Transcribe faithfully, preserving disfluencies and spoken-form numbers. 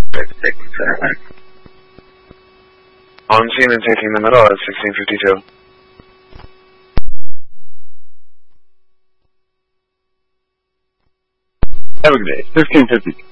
On scene and taking the middle at sixteen fifty-two. Have a good day. sixteen fifty-two.